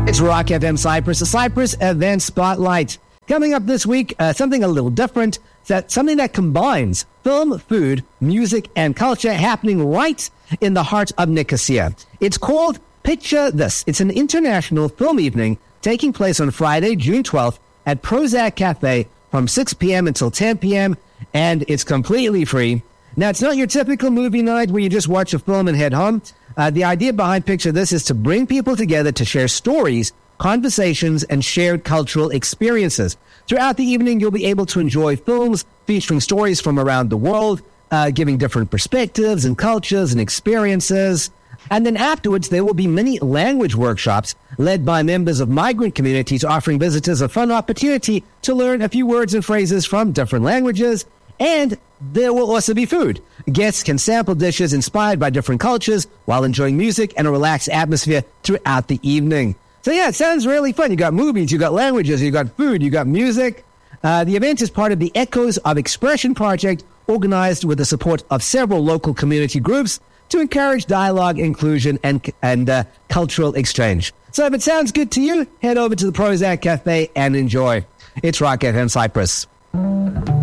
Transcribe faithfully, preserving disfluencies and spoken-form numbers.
It's Rock F M Cyprus, the Cyprus Event Spotlight. Coming up this week, uh, something a little different, that something that combines film, food, music, and culture happening right in the heart of Nicosia. It's called Picture This. It's an international film evening taking place on Friday, June twelfth at Prozac Cafe from six p.m. until ten p.m., and it's completely free. Now, it's not your typical movie night where you just watch a film and head home. Uh, the idea behind Picture This is to bring people together to share stories, conversations, and shared cultural experiences. Throughout the evening, you'll be able to enjoy films featuring stories from around the world, uh, giving different perspectives and cultures and experiences. And then afterwards, there will be many language workshops led by members of migrant communities, offering visitors a fun opportunity to learn a few words and phrases from different languages. And there will also be food. Guests can sample dishes inspired by different cultures while enjoying music and a relaxed atmosphere throughout the evening. So yeah, it sounds really fun. You got movies, you got languages, you got food, you got music. Uh, the event is part of the Echoes of Expression project, organized with the support of several local community groups to encourage dialogue, inclusion, and and uh, cultural exchange. So if it sounds good to you, head over to the Prozac Cafe and enjoy. It's Rock F M Cyprus.